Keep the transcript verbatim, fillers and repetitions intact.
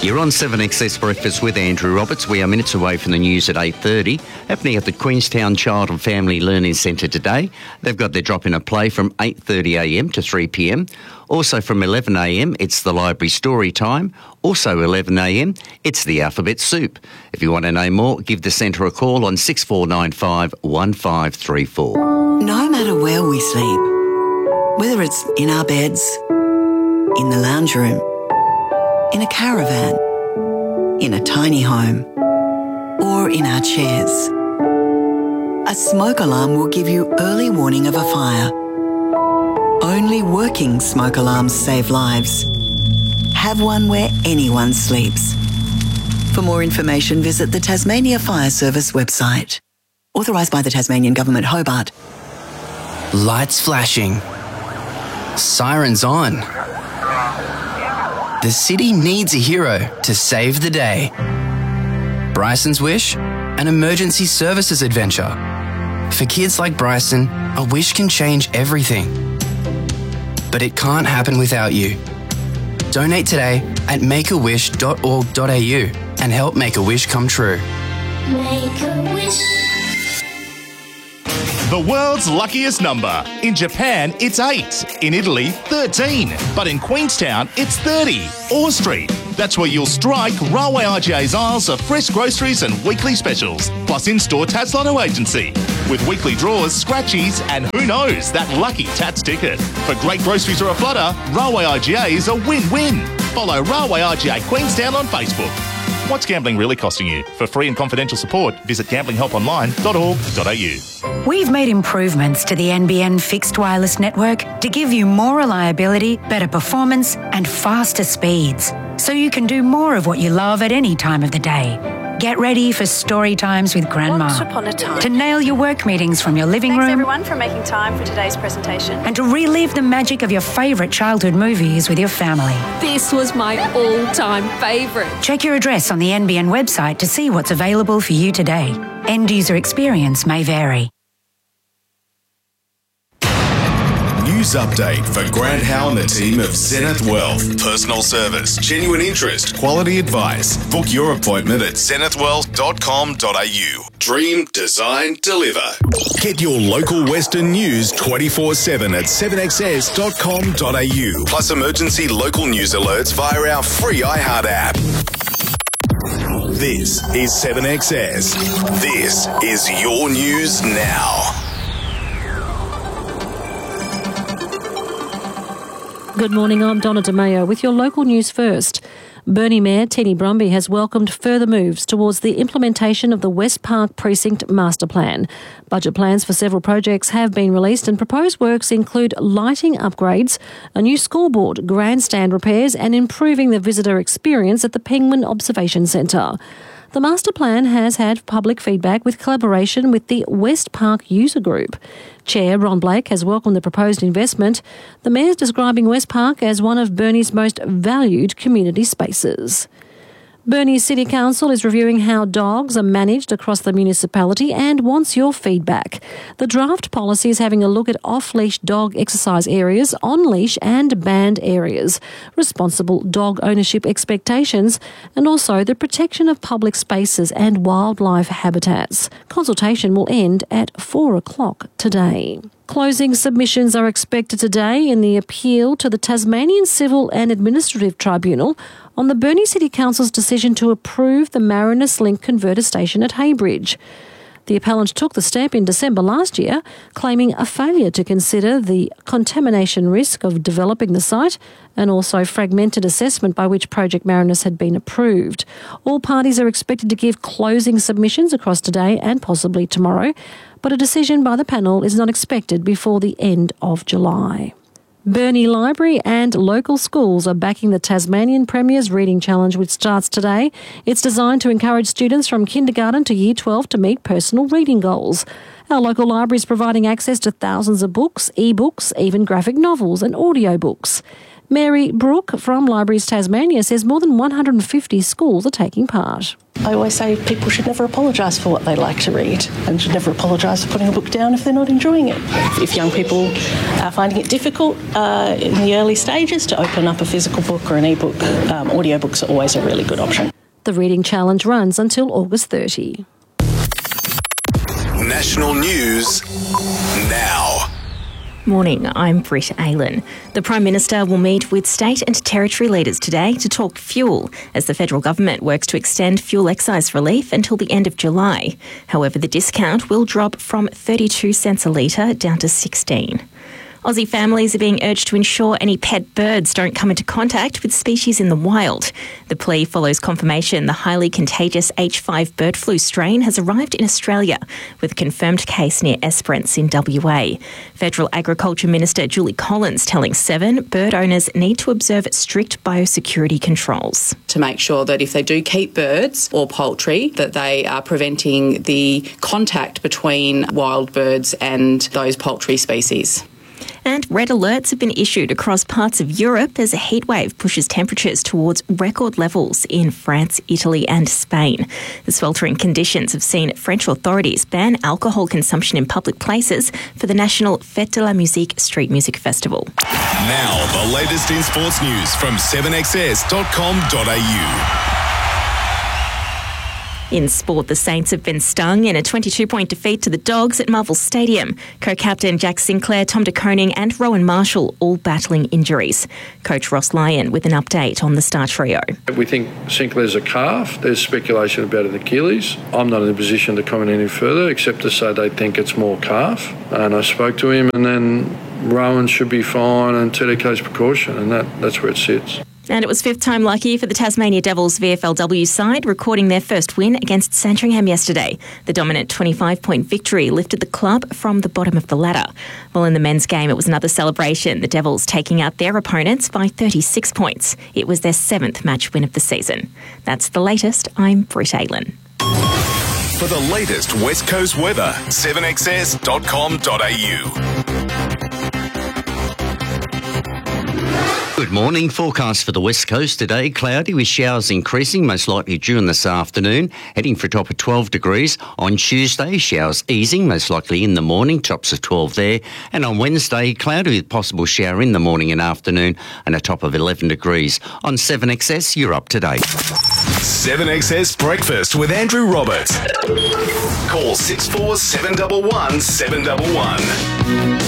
You're on seven X S Breakfast with Andrew Roberts. We are minutes away from the news at eight thirty. Happening at the Queenstown Child and Family Learning Centre today. They've got their drop-in a play from eight thirty a m to three p m. Also from eleven a m, it's the library story time. Also eleven a m, it's the alphabet soup. If you want to know more, give the centre a call on six four nine five, one five three four. No matter where we sleep, whether it's in our beds, in the lounge room, in a caravan, in a tiny home, or in our chairs, a smoke alarm will give you early warning of a fire. Only working smoke alarms save lives. Have one where anyone sleeps. For more information, visit the Tasmania Fire Service website. Authorised by the Tasmanian Government, Hobart. Lights flashing. Sirens on. The city needs a hero to save the day. Bryson's Wish, an emergency services adventure. For kids like Bryson, a wish can change everything. But it can't happen without you. Donate today at make a wish dot org dot a u and help make a wish come true. Make a wish. The world's luckiest number. In Japan, it's eight. In Italy, thirteen. But in Queenstown, it's thirty. Orr Street. That's where you'll strike Railway I G A's aisles of fresh groceries and weekly specials. Plus in-store Tats Lotto agency. With weekly draws, scratchies, and who knows, that lucky Tats ticket. For great groceries or a flutter, Railway I G A is a win-win. Follow Railway I G A Queenstown on Facebook. What's gambling really costing you? For free and confidential support, visit gambling help online dot org dot a u. We've made improvements to the N B N fixed wireless network to give you more reliability, better performance and faster speeds, so you can do more of what you love at any time of the day. Get ready for story times with Grandma. Once upon a time. To nail your work meetings from your living Thanks room. everyone for making time for today's presentation. And to relive the magic of your favourite childhood movies with your family. This was my all-time favourite. Check your address on the N B N website to see what's available for you today. End user experience may vary. News update for Grant Howe and the team of Zenith Wealth. Personal service, genuine interest, quality advice. Book your appointment at zenith wealth dot com dot a u. Dream, design, deliver. Get your local Western news twenty-four seven at seven x s dot com dot a u. Plus emergency local news alerts via our free iHeart app. This is seven X S. This is your news now. Good morning, I'm Donna DeMayo with your local news first. Burnie Mayor Teenie Brumby has welcomed further moves towards the implementation of the West Park Precinct Master Plan. Budget plans for several projects have been released and proposed works include lighting upgrades, a new scoreboard, grandstand repairs and improving the visitor experience at the Penguin Observation Centre. The master plan has had public feedback with collaboration with the West Park User Group. Chair Ron Blake has welcomed the proposed investment. The Mayor is describing West Park as one of Burnie's most valued community spaces. Burnie City Council is reviewing how dogs are managed across the municipality and wants your feedback. The draft policy is having a look at off-leash dog exercise areas, on-leash and banned areas, responsible dog ownership expectations, and also the protection of public spaces and wildlife habitats. Consultation will end at four o'clock today. Closing submissions are expected today in the appeal to the Tasmanian Civil and Administrative Tribunal on the Burnie City Council's decision to approve the Marinus Link converter station at Heybridge. The appellant took the step in December last year, claiming a failure to consider the contamination risk of developing the site and also fragmented assessment by which Project Marinus had been approved. All parties are expected to give closing submissions across today and possibly tomorrow, but a decision by the panel is not expected before the end of July. Burnie Library and local schools are backing the Tasmanian Premier's Reading Challenge, which starts today. It's designed to encourage students from kindergarten to year twelve to meet personal reading goals. Our local library is providing access to thousands of books, e-books, even graphic novels and audiobooks. Mary Brooke from Libraries Tasmania says more than one hundred fifty schools are taking part. I always say people should never apologise for what they like to read and should never apologise for putting a book down if they're not enjoying it. If young people are finding it difficult uh, in the early stages to open up a physical book or an e-book, um, audiobooks are always a really good option. The Reading Challenge runs until August thirtieth. National news now. Morning, I'm Britt Aylan. The Prime Minister will meet with state and territory leaders today to talk fuel as the federal government works to extend fuel excise relief until the end of July. However, the discount will drop from thirty-two cents a litre down to sixteen. Aussie families are being urged to ensure any pet birds don't come into contact with species in the wild. The plea follows confirmation the highly contagious H five bird flu strain has arrived in Australia, with a confirmed case near Esperance in W A. Federal Agriculture Minister Julie Collins telling Seven bird owners need to observe strict biosecurity controls. To make sure that if they do keep birds or poultry, that they are preventing the contact between wild birds and those poultry species. And red alerts have been issued across parts of Europe as a heatwave pushes temperatures towards record levels in France, Italy and Spain. The sweltering conditions have seen French authorities ban alcohol consumption in public places for the national Fête de la Musique street music festival. Now, the latest in sports news from seven x s dot com dot a u. In sport, the Saints have been stung in a twenty-two point defeat to the Dogs at Marvel Stadium. Co-captain Jack Sinclair, Tom de Koning and Rowan Marshall all battling injuries. Coach Ross Lyon with an update on the star trio. We think Sinclair's a calf. There's speculation about an Achilles. I'm not in a position to comment any further except to say they think it's more calf. And I spoke to him and then Rowan should be fine and Tediko's precaution, and that, that's where it sits. And it was fifth time lucky for the Tasmania Devils V F L W side, recording their first win against Sandringham yesterday. The dominant twenty-five point victory lifted the club from the bottom of the ladder. While in the men's game, it was another celebration, the Devils taking out their opponents by thirty-six points. It was their seventh match win of the season. That's the latest. I'm Britt Aylan. For the latest West Coast weather, seven x s dot com dot a u. Good morning. Forecast for the West Coast today. Cloudy with showers increasing, most likely during this afternoon, heading for a top of twelve degrees. On Tuesday, showers easing, most likely in the morning, tops of twelve there. And on Wednesday, cloudy with possible shower in the morning and afternoon, and a top of eleven degrees. On seven X S, you're up to date. seven X S Breakfast with Andrew Roberts. Call six four seven one one seven one one.